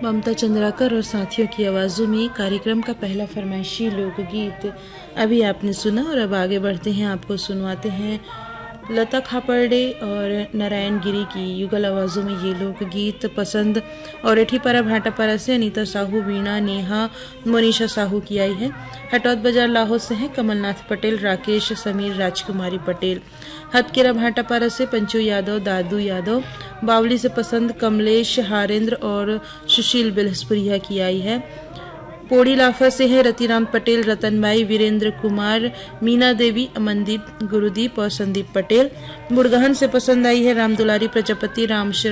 ममता चंद्राकर और साथियों की आवाज़ों में कार्यक्रम का पहला फरमाइशी लोकगीत अभी आपने सुना। और अब आगे बढ़ते हैं, आपको सुनवाते हैं लता खापर्डे और नारायण गिरी की युगल आवाज़ों में ये लोकगीत पसंद। और एठीपारा भाटापारा से अनीता साहू, वीणा, नेहा, मोनिशा साहू की आई है। हटौत बाजार लाहौर से हैं कमलनाथ पटेल, राकेश, समीर, राजकुमारी पटेल। हथकेरा भाटापारा से पंचू यादव, दादू यादव। बावली से पसंद कमलेश, हारेंद्र और सुशील बिलहसपुरिया की आई है। पोड़ी लाफा से है रतिराम पटेल, रतनबाई, वीरेंद्र कुमार, मीना देवी, अमनदीप, गुरुदीप और संदीप पटेल। मुड़गहन से पसंद आई है रामदुलारी प्रजापति, राम